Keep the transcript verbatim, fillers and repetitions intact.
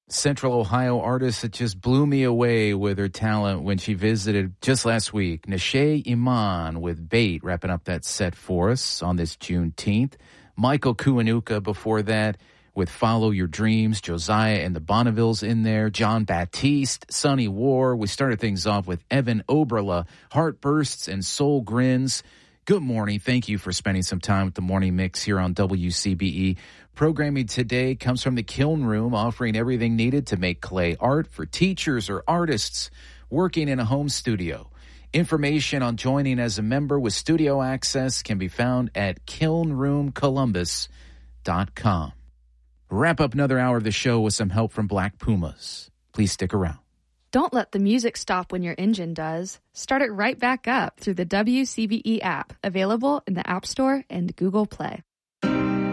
Central Ohio artist that just blew me away with her talent when she visited just last week. Nashe Iman with Bait wrapping up that set for us on this Juneteenth. Michael Kiwanuka before that with Follow Your Dreams. Josiah and the Bonnevilles in there. John Baptiste, Sonny War. We started things off with Evan Oberla, Heartbursts and Soul Grins. Good morning. Thank you for spending some time with the Morning Mix here on W C B E. Programming today comes from the Kiln Room, offering everything needed to make clay art for teachers or artists working in a home studio. Information on joining as a member with studio access can be found at kiln room columbus dot com. Wrap up another hour of the show with some help from Black Pumas. Please stick around. Don't let the music stop when your engine does. Start it right back up through the W C B E app, available in the App Store and Google Play.